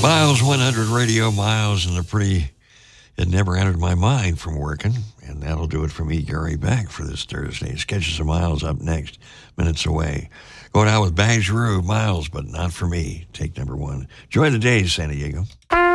Miles 100 radio miles, and it never entered my mind from working. And that'll do it for me, Gary Beck, for this Thursday. Sketches of Miles up next, minutes away. Going out with Bags Rue, Miles, but not for me. Take number one. Enjoy the day, San Diego.